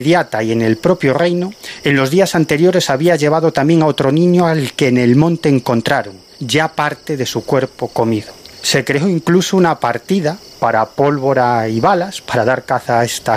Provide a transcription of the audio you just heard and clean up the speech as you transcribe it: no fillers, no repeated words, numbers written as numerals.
inmediata y en el propio reino, en los días anteriores había llevado también a otro niño al que en el monte encontraron, ya parte de su cuerpo comido. Se creó incluso una partida para pólvora y balas, para dar caza a esta